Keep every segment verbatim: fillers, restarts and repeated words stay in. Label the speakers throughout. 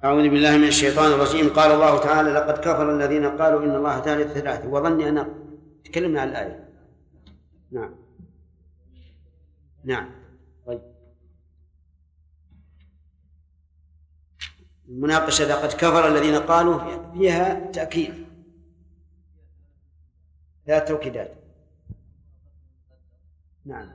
Speaker 1: أعوذ بالله من الشيطان الرجيم. قال الله تعالى: لقد كفر الذين قالوا إن الله ثالث ثلاثة. وظني أنا تكلمنا عن الآية. نعم نعم طيب. المناقشة: لقد كفر الذين قالوا فيها تأكيد، ثلاث توكيدات. نعم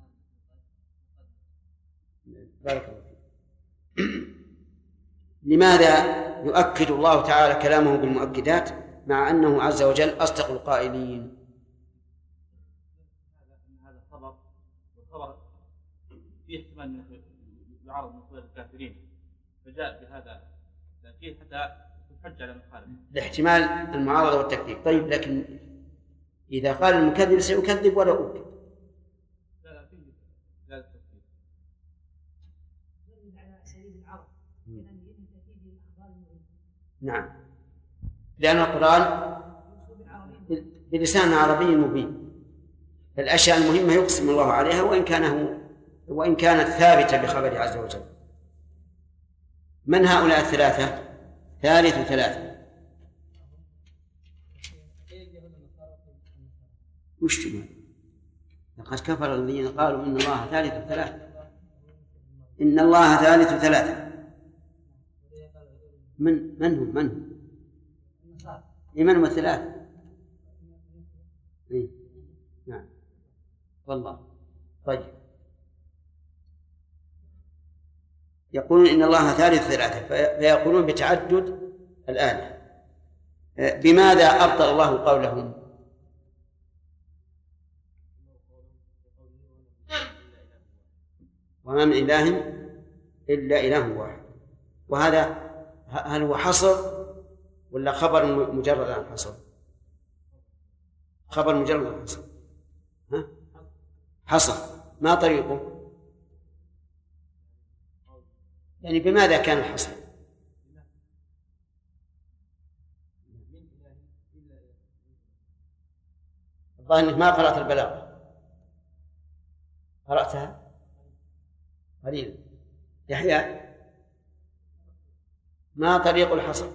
Speaker 1: بارك الله فيك. لماذا يؤكد الله تعالى كلامه بالمؤكدات مع أنه عز وجل أصدق القائلين؟
Speaker 2: هذا خبر، والخبر فيه احتمال من يعرض من قبل الكافرين، فجاء بهذا التأكيد حتى تحج على المخالف.
Speaker 1: الاحتمال المعارضة والتكذيب. طيب، لكن إذا قال المكذب سيكذب ولا أكد؟
Speaker 2: لا لا فيه لا التكذيب.
Speaker 1: نعم، لأن القرآن بلسان عربي مبين، فالأشياء المهمة يقسم الله عليها وإن كانه وإن كانت ثابتة بخبر عز وجل. من هؤلاء الثلاثة؟ ثالث ثلاثة. وش تقول؟ لقد كفر الذين قالوا إن الله ثالث ثلاثة. إن الله ثالث ثلاثة. من من هم من هم؟ من هم الثلاثة؟ إيه؟ نعم والله. طيب، يقولون إن الله ثالث ثلاثة، فيقولون بتعدد الآلهة. بماذا أبطل الله قولهم؟ وما من إله إلا إله واحد. وهذا هل هو حصر ولا خبر مجرد عن حصر؟ خبر مجرد عن حصر. ها؟ حصر. ما طريقه؟ يعني بماذا كان الحصر؟ الظاهر أنك ما قرأت البلاغة. قرأتها قليلا. يحيى، ما طريق الحصر؟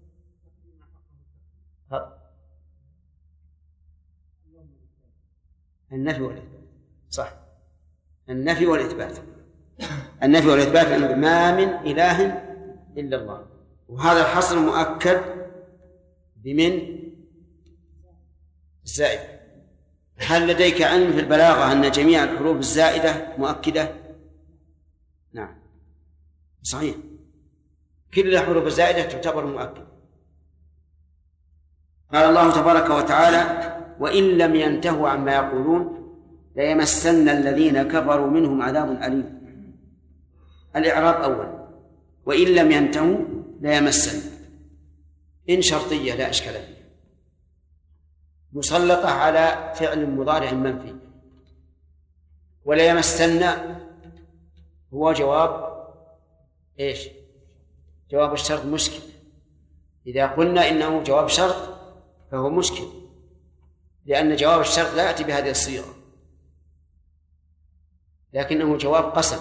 Speaker 1: النفي والإثبات. صح، النفي والإثبات. النفي والإثبات أن ما من إله إلا الله. وهذا الحصر مؤكد بمن؟ الزائد. هل لديك علم في البلاغة أن جميع الحروف الزائدة مؤكدة؟ نعم صحيح، كل الحروف الزائدة تعتبر مؤكدة. قال الله تبارك وتعالى: وإن لم ينتهوا عما يقولون ليمسن الذين كفروا منهم عذاب أليم. الإعراب أول، وإن لم ينتهوا ليمسن، إن شرطية لا إشكال فيها، مسلطة على فعل مضارع منفي. ولا يمسن هو جواب إيش؟ جواب الشرط مشكل. إذا قلنا إنه جواب شرط فهو مشكل، لأن جواب الشرط لا يأتي بهذه الصيغة، لكنه جواب قسم،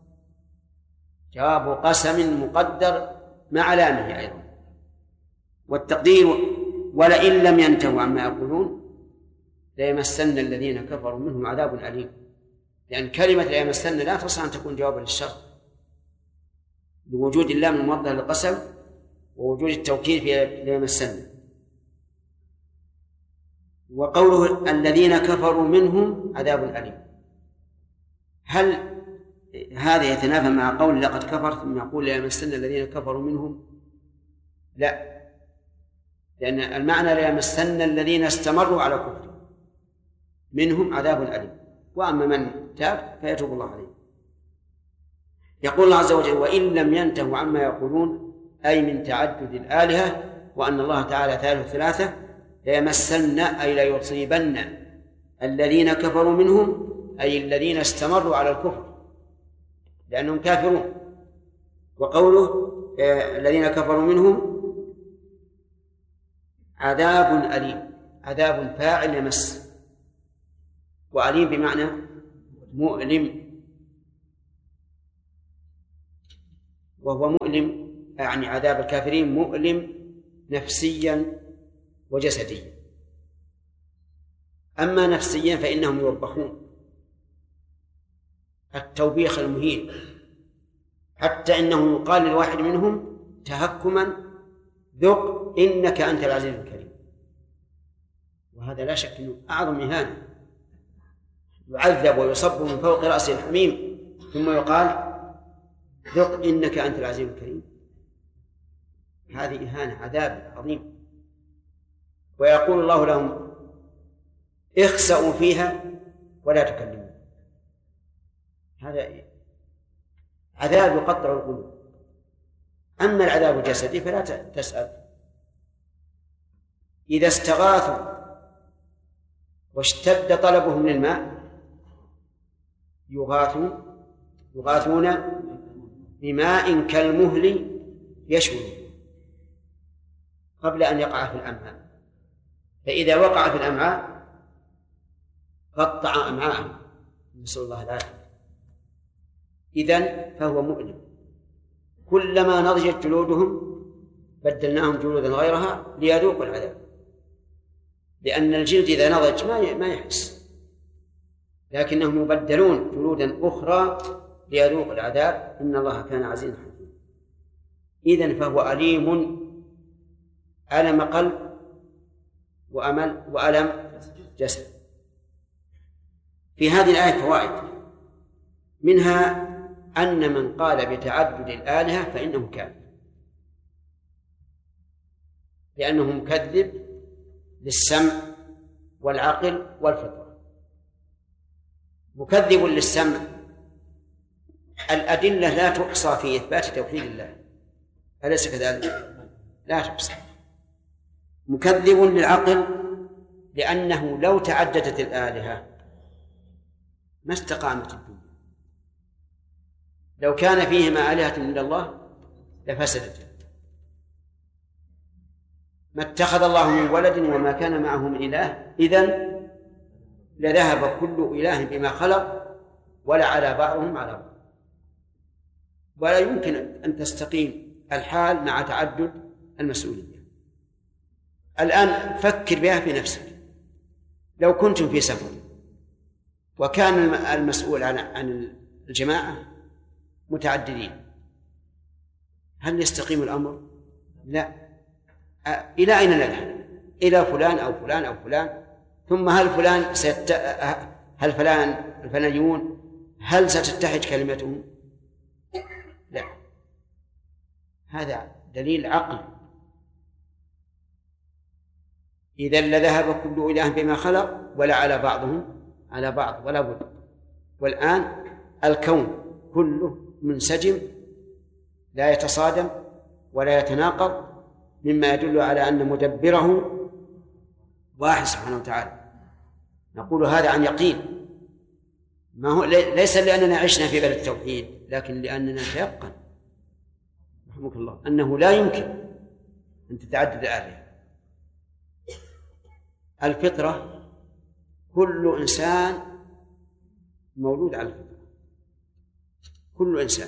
Speaker 1: جواب قسم مقدر مع لامه أيضا. والتقدير: ولئن لم ينتهوا عما يقولون ليمسن الذين كفروا منهم عذاب أليم. لأن كلمة ليمسن لا تصح أن تكون جوابا للشرط، لوجود اللام الموضح للقسم ووجود التوكيد في ليمسن. وقوله الذين كفروا منهم عذاب أليم، هل هذا يتنافى مع قول لقد كفر ثم يقول ليمسن الذين كفروا منهم؟ لا، لأن المعنى ليمسن الذين استمروا على كفر منهم عذاب أليم، وأما من تاب فيتوب الله عليه. يقول الله عز وجل: وإن لم ينتهوا عما يقولون، أي من تعدد الآلهة وأن الله تعالى ثالث ثلاثة، ليمسن أي ليصيبن الذين كفروا منهم، أي الذين استمروا على الكفر لأنهم كافرون. وقوله الذين كفروا منهم عذاب أليم، عذاب فاعل يمس، وأليم بمعنى مؤلم، وهو مؤلم يعني عذاب الكافرين مؤلم نفسيا وجسديا. أما نفسيا فإنهم يوبخون التوبيخ المهين، حتى إنه يقال للواحد منهم تهكما: ذق إنك أنت العزيز الكريم. وهذا لا شك أنه أعظم إهانة، يعذب ويصب من فوق رأسه الحميم ثم يقال: ذق إنك أنت العزيز الكريم. هذه إهانة، عذاب عظيم. ويقول الله لهم: اخسأوا فيها ولا تكلموا. هذا عذاب يقطع القلوب. أما العذاب الجسدي فلا تسأل. إذا استغاثوا واشتد طلبهم للماء يغاثوا يغاثون بماء كالمهل يشوي قبل أن يقع في الأمعاء، فإذا وقع في الأمعاء قطع أمعاءهم، نسأل الله العافية. إذن فهو مؤلم. كلما نضجت جلودهم بدلناهم جلودا غيرها ليذوقوا العذاب، لأن الجلد إذا نضج ما يحس، لكنهم يبدلون جلودا أخرى ليذوقوا العذاب. إن الله كان عزيزا حكيما. إذن فهو أليم، ألم قلب وأمل وألم جسد. في هذه الآية فوائد، منها أن من قال بتعدد الآلهة فإنه كافر، لأنه مكذب للسمع والعقل والفطرة. مكذب للسمع، الأدلة لا تحصى في إثبات توحيد الله، أليس كذلك؟ لا تحصى. مكذب للعقل، لأنه لو تعددت الآلهة ما استقامت الدنيا. لو كان فيهما آلهة إلا الله لفسدت. ما اتخذ الله من ولد وما كان معه من إله، إذن لذهب كل إله بما خلق ولا على بعضهم على بعض. ولا يمكن أن تستقيم الحال مع تعدد المسؤولية. الآن فكر بها في نفسك. لو كنتم في سفر وكان المسؤول عن الجماعة متعددين، هل يستقيم الأمر؟ لا. إلى أين نذهب؟ إلى فلان أو فلان أو فلان، ثم هل فلان سيت... هل فلان الفلانيون هل ستتحد كلمتهم؟ لا. هذا دليل عقل. إذا لذهب كل إله بما خلق ولا على بعضهم على بعض ولا بد. والآن الكون كله منسجم لا يتصادم ولا يتناقض، مما يدل على أن مدبره واحد سبحانه وتعالى. نقول هذا عن يقين، ما هو ليس لأننا عشنا في بلد التوحيد، لكن لأننا نتيقن رحمك الله أنه لا يمكن أن تتعدد الآلهة. الفطرة، كل إنسان مولود على الفطرة، كل إنسان،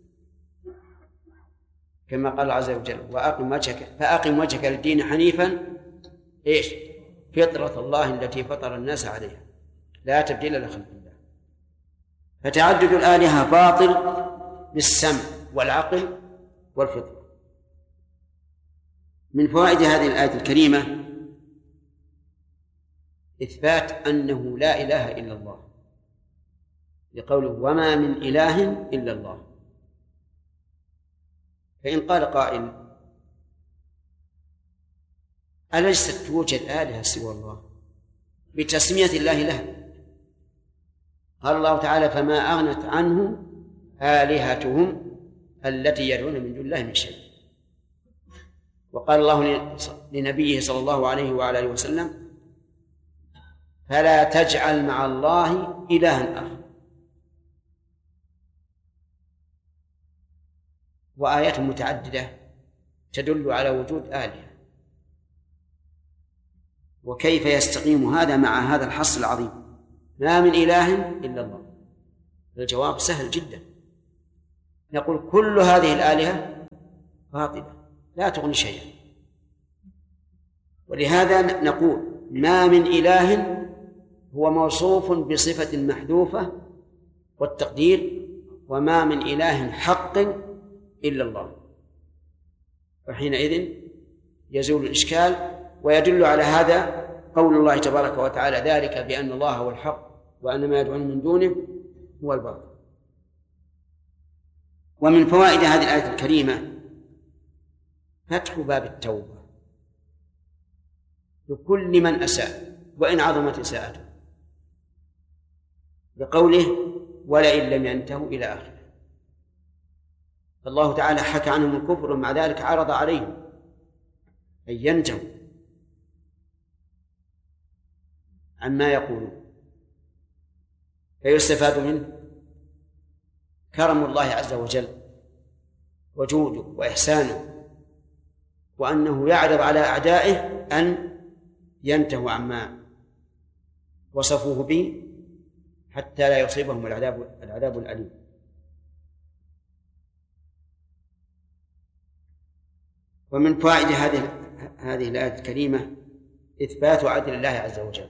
Speaker 1: كما قال الله عز وجل: وأقم وجهك فأقم وجهك للدين حنيفا إيش؟ فطرة الله التي فطر الناس عليها لا تبديل لخلق الله. فتعدد الآلهة باطل بالسمع والعقل والفطرة. من فوائد هذه الآية الكريمة إثبات أنه لا إله إلا الله، لقوله: وما من إله إلا الله. فإن قال قائل: أليست توجد آلهة سوى الله بتسمية الله لها؟ قال الله تعالى: فما أغنت عنه آلهتهم التي يدعون من دون الله من شيء. وقال الله لنبيه صلى الله عليه وعلى آله وسلم: فلا تجعل مع الله إلها آخر. وآيات متعددة تدل على وجود آلهة. وكيف يستقيم هذا مع هذا الحصر العظيم؟ ما من إله إلا الله. الجواب سهل جدا، نقول كل هذه الآلهة باطلة لا تغني شيئا. ولهذا نقول ما من إله هو موصوف بصفة محذوفة والتقدير، وما من إله حق إلا الله، وحينئذ يزول الإشكال. ويدل على هذا قول الله تبارك وتعالى: ذلك بأن الله هو الحق وأن ما يدعون من دونه هو الباطل. ومن فوائد هذه الآية الكريمة فتح باب التوبة لكل من أساء وإن عظمت إساءته، بقوله: ولئن لم ينتهوا إلى آخره. فالله تعالى حكى عنهم الكفر ومع ذلك عرض عليهم أن ينتهوا عما يقولون، فيستفاد منه كرم الله عز وجل وجوده وإحسانه، وأنه يعرض على أعدائه أن ينتهوا عما وصفوه به حتى لا يصيبهم العذاب العذاب الأليم. ومن فوائد هذه هذه الآية الكريمة إثبات عدل الله عز وجل،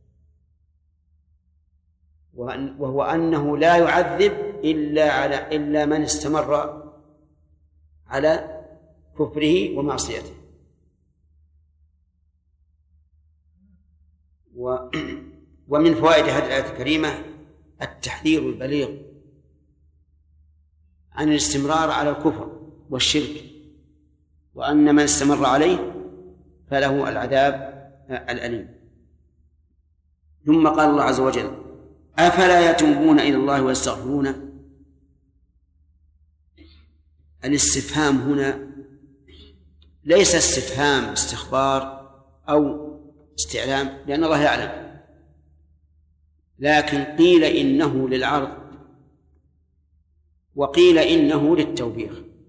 Speaker 1: وهو أنه لا يعذب إلا على إلا من استمر على كفره ومعصيته. ومن فوائد هذه الآية الكريمة التحذير البليغ عن الاستمرار على الكفر والشرك، وأن من استمر عليه فله العذاب الأليم. ثم قال الله عز وجل: أفلا يتوبون إلى الله ويستغفرونه. الاستفهام هنا ليس استفهام استخبار أو استعلام، لأن الله يعلم، لكن قيل إنه للعرض وقيل إنه للتوبيخ.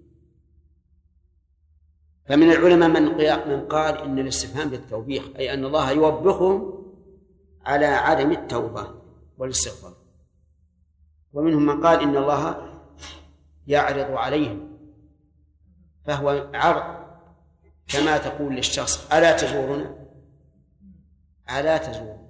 Speaker 1: فمن العلماء من قال إن الاستفهام للتوبيخ، أي أن الله يوبخهم على عدم التوبة والاستغفار. ومنهم من قال إن الله يعرض عليهم، فهو عرض، كما تقول للشخص: ألا تزورنا؟ ألا تزورنا.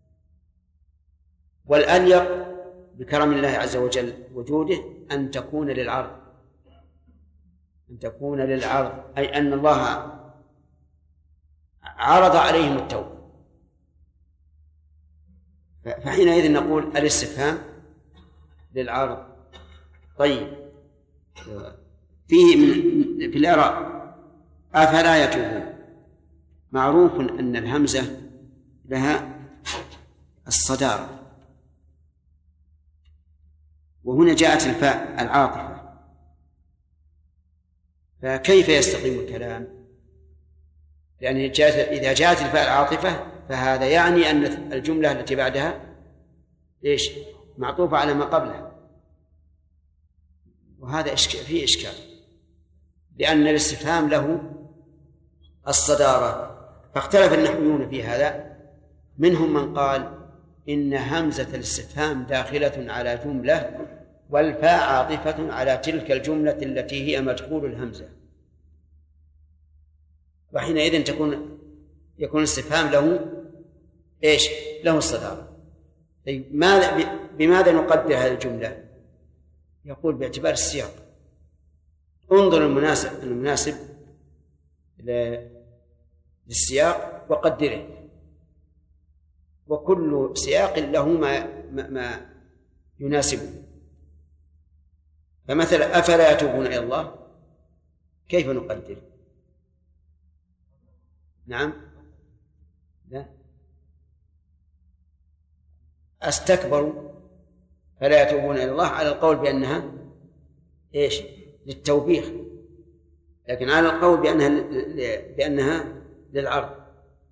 Speaker 1: والأليق بكرم الله عز وجل وجوده أن تكون للعرض، أن تكون للعرض، أي أن الله عرض عليهم التوبة. فحينئذ نقول الاستفهام للعرض. طيب، فيه من في الإعراب أفلا يتوبون. معروف أن الهمزة لها الصدارة، وهنا جاءت الفاء العاطفة، فكيف يستقيم الكلام؟ لأن إذا جاءت الفاء العاطفة فهذا يعني أن الجملة التي بعدها إيش؟ معطوفة على ما قبلها، وهذا فيه إشكال، لأن الاستفهام له الصدارة. فاختلف النحويون في هذا، منهم من قال إن همزة الاستفهام داخلة على جملة والفاء عاطفة على تلك الجملة التي هي مدخول الهمزة، وحينئذ تكون يكون الاستفهام له إيش؟ له الصدارة. ماذا بماذا نقدر هذه الجملة؟ يقول باعتبار السياق. انظر المناسب المناسب للسياق وقدره، وكل سياق له ما ما يناسبه. فمثلا أفلا يتوبون إلى الله، كيف نقدر؟ نعم، لا، استكبروا فلا يتوبون إلى الله على القول بأنها إيش؟ للتوبيخ، لكن على القول بأنها بأنها للعرض.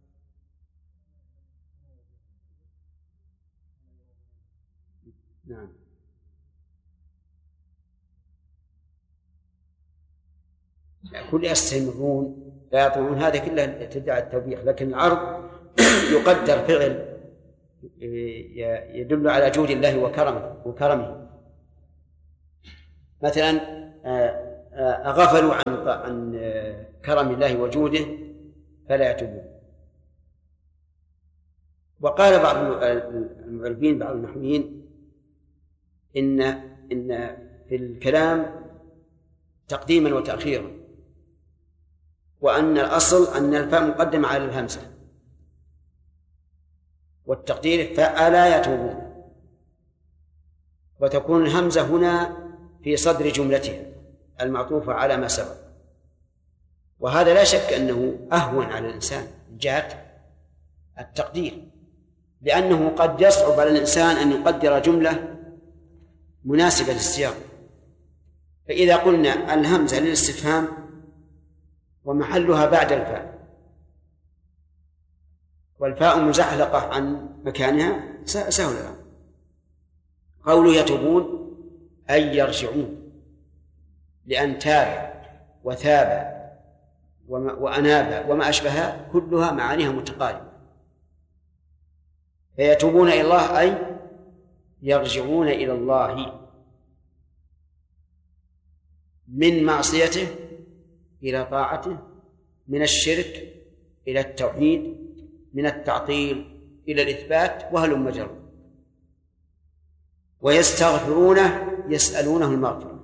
Speaker 1: نعم، كل يستمرون لا يطمعون، هذا كله تدعى التوبيخ، لكن العرض يقدر فعل يدل على جود الله وكرمه وكرمه. مثلا غفلوا عن عن كرم الله وجوده فلا يتوبون. وقال بعض المعربين بعض النحويين إن إن في الكلام تقديما وتأخيرا، وأن الأصل أن الفاء مقدم على الهمزة، والتقدير فألا يتوبون، وتكون الهمزة هنا في صدر جملتها المعطوفة على ما سبق. وهذا لا شك أنه أهون على الإنسان من جهة التقدير، لأنه قد يصعب على الإنسان أن يقدر جملة مناسبة للسياق. فإذا قلنا الهمزة للاستفهام ومحلها بعد الفاء والفاء مزحلقة عن مكانها سهل الأمر. قوله يتوبون أي يرجعون، لأن تاب وثاب وأناب وما أشبهها كلها معانيها متقاربة. فيتوبون إلى الله أي يرجعون إلى الله من معصيته إلى طاعته، من الشرك إلى التوحيد، من التعطيل إلى الإثبات، وهلم مجرى. ويستغفرونه يسألونه المغفرة،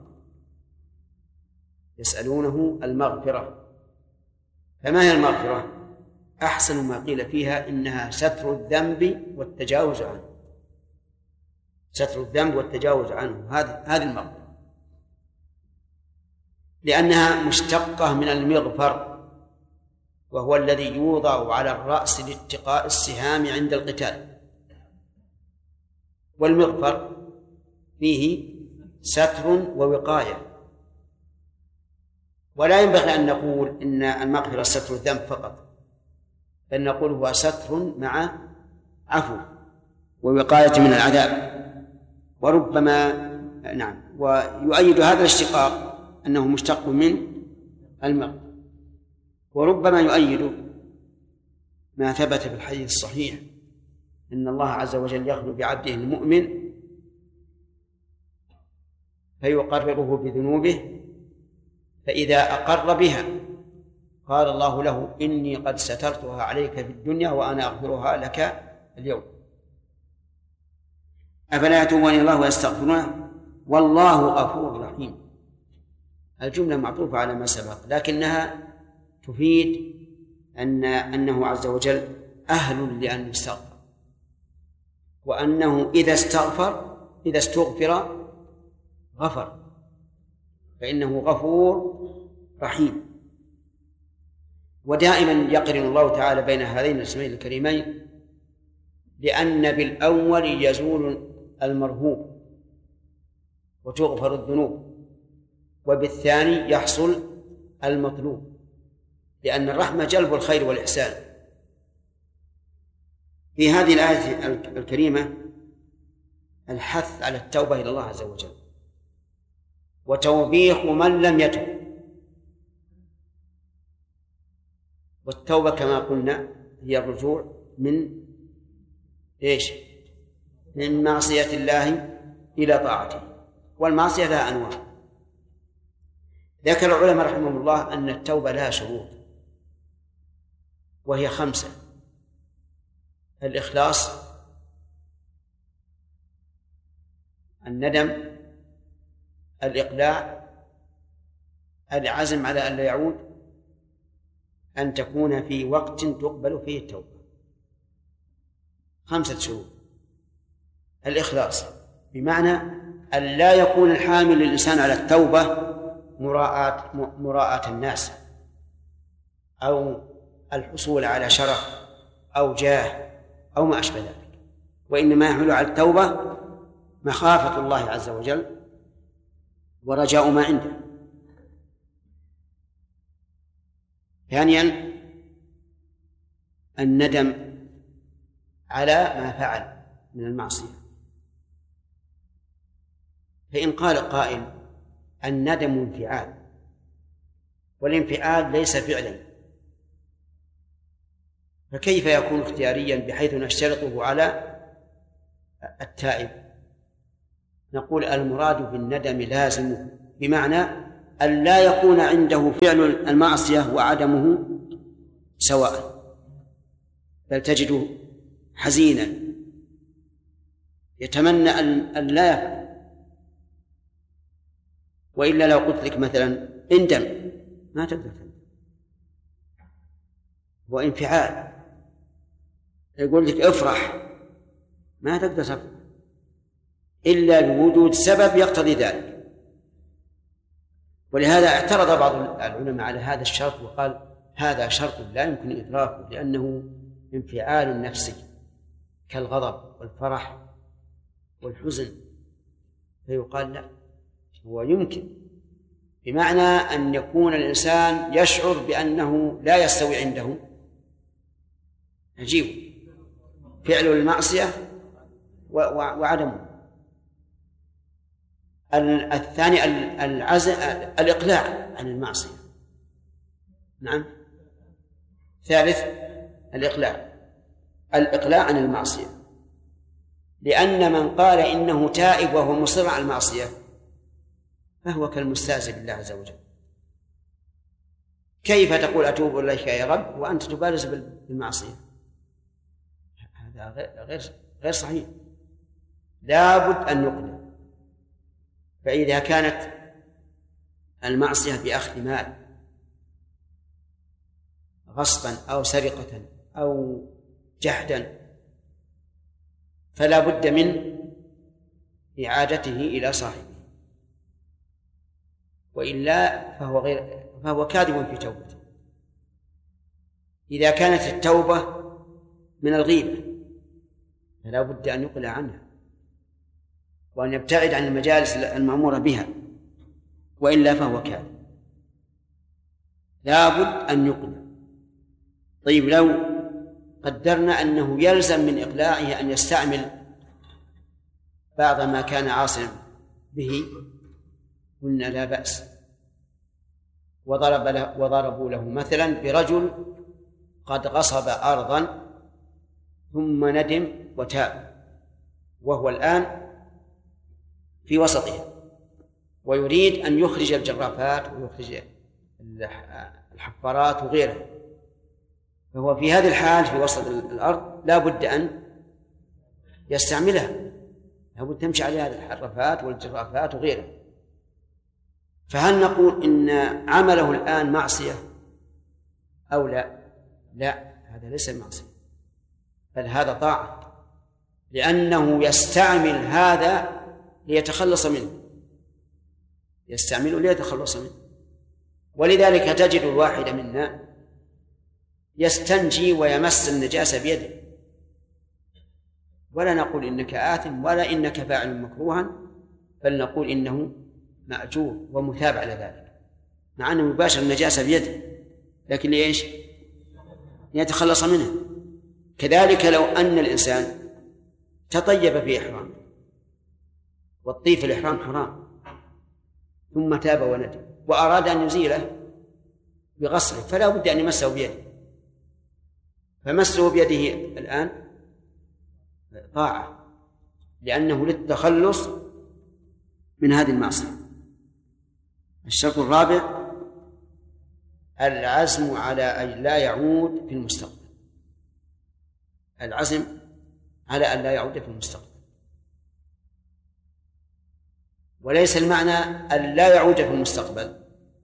Speaker 1: يسألونه المغفرة. فما هي المغفرة؟ أحسن ما قيل فيها إنها ستر الذنب والتجاوز عنه، ستر الذنب والتجاوز عنه، هذه هذه المغفرة، لأنها مشتقة من المغفر، وهو الذي يوضع على الرأس لاتقاء السهام عند القتال. والمغفر فيه ستر ووقاية، ولا ينبغي أن نقول إن المغفرة ستر الذنب فقط، بل نقول هو ستر مع عفو ووقاية من العذاب. وربما نعم ويؤيد هذا الاشتقاق أنه مشتق من المغفرة. وربما يؤيد ما ثبت في الحديث الصحيح إن الله عز وجل يخلو بعبده المؤمن فيقرره بذنوبه، فإذا أقر بها قال الله له إني قد سترتها عليك في الدنيا وأنا أغفرها لك اليوم. أفلا يتوبون إلى الله ويستغفرونه والله غفور رحيم. الجملة معطوفة على ما سبق، لكنها تفيد أن أنه عز وجل أهل لأن يستغفر، وأنه إذا استغفر إذا استغفر غفر، فإنه غفور رحيم. ودائما يقرن الله تعالى بين هذين الاسمين الكريمين، لأن بالأول يزول المرهوب وتغفر الذنوب، وبالثاني يحصل المطلوب، لأن الرحمة جلب الخير والإحسان. في هذه الآية الكريمة الحث على التوبة إلى الله عز وجل، وتوبيخ من لم يتب. والتوبة كما قلنا هي الرجوع من إيش؟ من معصية الله إلى طاعته، والمعصية لها أنواع. ذكر العلماء رحمهم الله أن التوبة لها شروط، وهي خمسة: الإخلاص، الندم، الإقلاع، العزم على أن لا يعود، أن تكون في وقت تقبل فيه التوبة. خمسة شروط. الإخلاص بمعنى أن لا يكون الحامل للإنسان على التوبة مراءة مراءة الناس أو الحصول على شرف أو جاه أو ما أشبه ذلك، وإنما يحمل على التوبة مخافة الله عز وجل ورجاء ما عنده. ثانيا الندم على ما فعل من المعصية، فإن قال قائل الندم انفعال، والانفعال ليس فعلا، فكيف يكون اختياريا بحيث نشترطه على التائب؟ نقول المراد بالندم لازم، بمعنى أن لا يكون عنده فعل المعصية وعدمه سواء، بل تجده حزينا يتمنى أن لا يفعل. وإلا لو قلت لك مثلا اندم ما تقدر تندم، وانفعال يقول لك افرح ما تقدر تفرح إلا بوجود سبب يقتضي ذلك. ولهذا اعترض بعض العلماء على هذا الشرط وقال هذا شرط لا يمكن إدراكه لأنه انفعال نفسي كالغضب والفرح والحزن، فيقال لا، هو يمكن، بمعنى أن يكون الإنسان يشعر بأنه لا يستوي عنده عجيب فعل المعصية وعدمه. الثاني العزم الإقلاع عن المعصية. نعم. ثالث الإقلاع الإقلاع عن المعصية، لأن من قال إنه تائب وهو مصر على المعصية فهو كالمستهزئ بالله عز وجل. كيف تقول أتوب إليك يا رب وأنت تبارز بالمعصية؟ هذا غير غير صحيح، لابد أن يقلع. فإذا كانت المعصية بأخذ مال غصبا أو سرقة أو جحدا فلا بد من إعادته إلى صاحبه، وإلا فهو غير فهو كاذب في توبته. إذا كانت التوبة من الغيبة فلا بد أن يقلع عنها وأن يبتعد عن المجالس المأمورة بها، وإلا فهو كاذب، لا بد أن يقلع. طيب لو قدرنا أنه يلزم من إقلاعه أن يستعمل بعض ما كان عاصم به، قلنا لا بأس. وضرب له وضربوا له مثلا برجل قد غصب أرضا ثم ندم وتاب وهو الآن في وسطها ويريد أن يخرج الجرافات ويخرج الحفارات وغيرها، فهو في هذه الحال في وسط الأرض لا بد أن يستعملها، لا بد تمشي عليها هذه الحرفات والجرافات وغيرها. فهل نقول إن عمله الآن معصية أو لا؟ لا، هذا ليس معصية، بل هذا طاعة، لأنه يستعمل هذا ليتخلص منه، يستعمله ليتخلص منه. ولذلك تجد الواحد منا يستنجي ويمس النجاسة بيده، ولا نقول إنك آثم ولا إنك فاعل مكروها، بل نقول إنه مأجور ومثاب على ذلك، مع أنه يباشر النجاسة بيده، لكن ليش؟ يتخلص منها. كذلك لو أن الإنسان تطيب في إحرام، والطيب في الإحرام حرام، ثم تاب وندم وأراد أن يزيله بغسله، فلا بد أن يمسه بيده، فمسه بيده الآن طاعة، لأنه للتخلص من هذه المعصية. الشرط الرابع العزم على أن لا يعود في المستقبل، العزم على أن لا يعود في المستقبل، وليس المعنى أن لا يعود في المستقبل،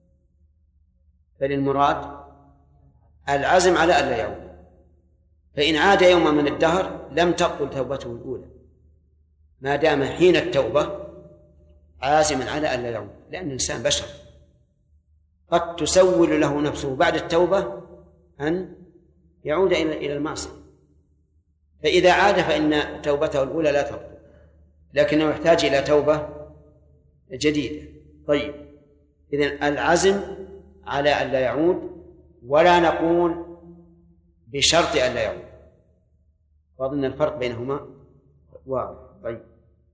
Speaker 1: بل المراد العزم على أن لا يعود. فإن عاد يوما من الدهر لم تبطل توبته الأولى، ما دام حين التوبة عازما على أن لا يعود، لأن الإنسان بشر قد تسول له نفسه بعد التوبة أن يعود إلى المعصية، فإذا عاد فإن توبته الأولى لا تبطل، لكنه يحتاج إلى توبة جديدة. طيب، إذن العزم على أن لا يعود، ولا نقول بشرط أن لا يعود، وأظن الفرق بينهما واضح. طيب،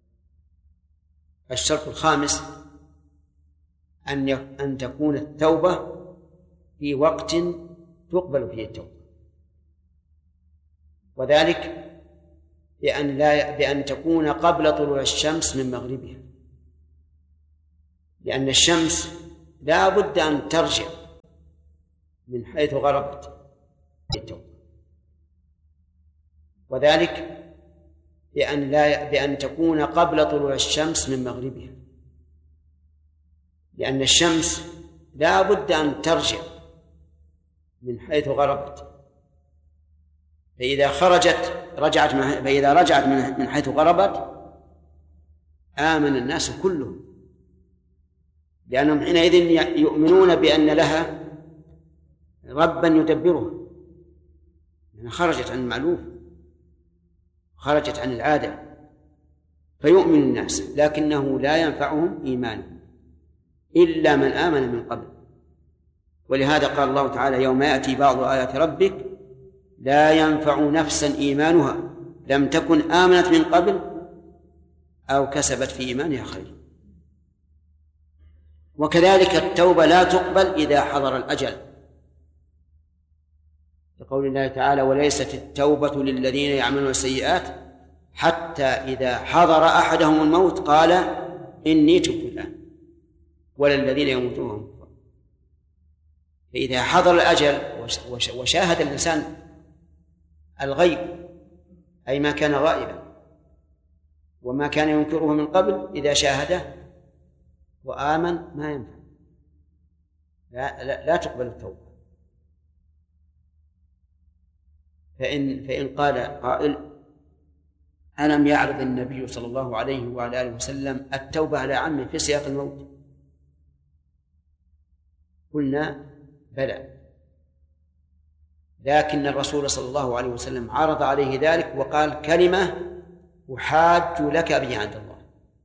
Speaker 1: الشرط الخامس أن أن تكون التوبة في وقت تقبل فيه التوبة، وذلك بأن لا بأن تكون قبل طلوع الشمس من مغربها، لأن الشمس لا بد أن ترجع من حيث غربت التوبة، وذلك بأن, لا بأن تكون قبل طلوع الشمس من مغربها، لأن الشمس لا بد أن ترجع من حيث غربت، فإذا خرجت رجعت فإذا رجعت من حيث غربت آمن الناس كلهم، لأنهم حينئذ يؤمنون بأن لها ربا يدبرها، يعني خرجت عن المألوف، خرجت عن العادة، فيؤمن الناس، لكنه لا ينفعهم إيمانهم إلا من آمن من قبل. ولهذا قال الله تعالى: يوم يأتي بعض آيات ربك لا ينفع نفسا إيمانها لم تكن آمنت من قبل أو كسبت في إيمانها خير. وكذلك التوبة لا تقبل إذا حضر الأجل، لقول الله تعالى: وليست التوبة للذين يعملون السيئات حتى إذا حضر أحدهم الموت قال إني تبت الآن، ولا الذين يموتون وهم كفار. فإذا حضر الأجل وشاهد الإنسان الغيب، أي ما كان غائبا وما كان ينكره من قبل، إذا شاهده وآمن ما ينفع، لا, لا, لا تقبل التوبة. فإن, فإن قال قائل: ألم يعرض النبي صلى الله عليه وعلى آله وسلم التوبة على عمه في سياق الموت؟ قلنا: بلى، لكن الرسول صلى الله عليه وسلم عرض عليه ذلك وقال كلمة أحاج لك به عند الله،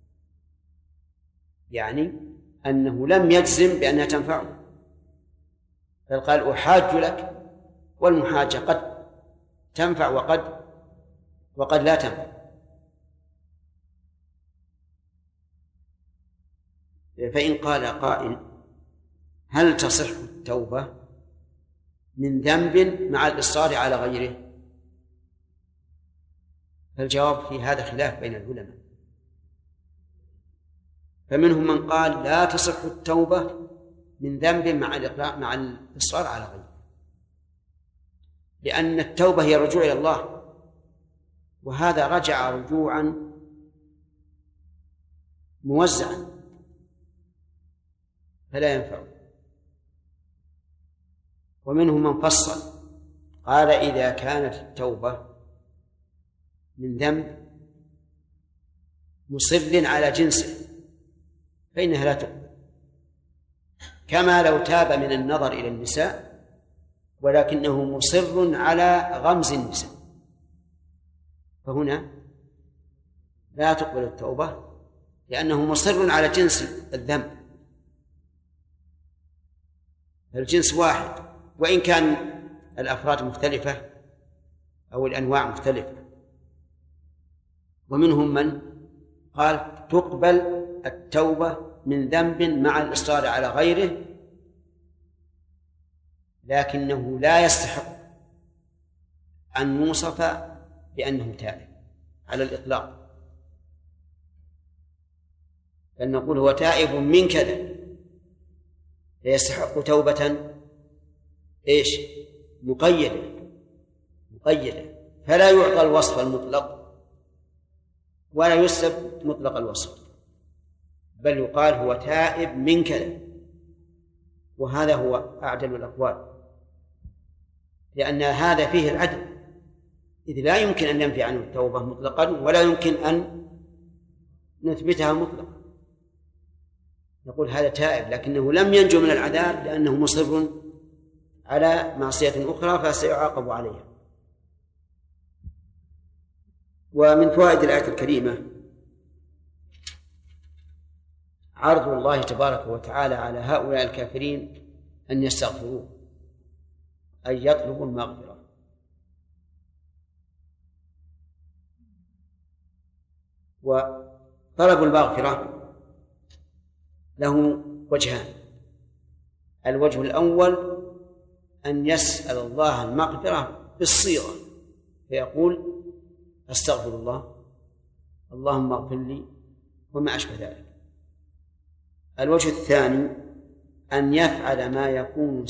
Speaker 1: يعني أنه لم يجزم بأنها تنفعه، بل قال أحاج لك، والمحاجة قد تنفع وقد وقد لا تنفع. فإن قال قائل: هل تصح التوبة من ذنب مع الإصرار على غيره؟ فالجواب في هذا خلاف بين العلماء، فمنهم من قال لا تصح التوبة من ذنب مع الإقرار مع الإصرار على غيره، لأن التوبة هي الرجوع إلى الله، وهذا رجع رجوعا موزعا فلا ينفع. ومنهم من فصل قال: إذا كانت التوبة من ذنب مصر على جنسه فإنها لا تقبل، كما لو تاب من النظر إلى النساء ولكنه مصر على غمز النساء، فهنا لا تقبل التوبة لأنه مصر على جنس الذنب، فالجنس واحد وإن كان الأفراد مختلفة أو الأنواع مختلفة. ومنهم من قال تقبل التوبة من ذنب مع الإصرار على غيره، لكنه لا يستحق أن يوصف بأنه تائب على الإطلاق، بل نقول هو تائب من كذا، فيستحق توبة إيش؟ مقيدة مقيدة فلا يعطى الوصف المطلق ولا يسلب مطلق الوصف، بل يقال هو تائب من كذا، وهذا هو أعدل الأقوال، لأن هذا فيه العدل، إذ لا يمكن أن ننفي عنه التوبة مطلقا ولا يمكن أن نثبتها مطلقا. نقول هذا تائب لكنه لم ينجو من العذاب لأنه مصر على معصية أخرى فسيعاقب عليها. ومن فوائد الآية الكريمة عرض الله تبارك وتعالى على هؤلاء الكافرين أن يستغفروه، أي يطلبوا المغفرة. وطلب المغفرة له وجهان: الوجه الأول أن يسأل الله المغفرة بالصيغة، فيقول أستغفر الله، اللهم اغفر لي، وما أشبه ذلك. الوجه الثاني أن يفعل ما يكون